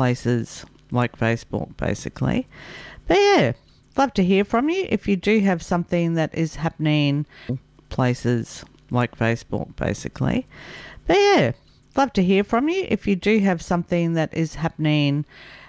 places like Facebook, basically. But yeah, love to hear from you if you do have something that is happening places like Facebook, basically. But yeah, love to hear from you if you do have something that is happening